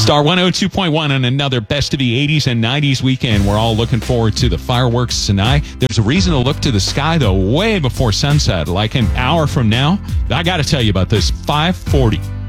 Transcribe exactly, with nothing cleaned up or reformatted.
Star one oh two point one on another Best of the eighties and nineties weekend. We're all looking forward to the fireworks tonight. There's a reason to look to the sky, though, way before sunset, like an hour from now. I got to tell you about this. five forty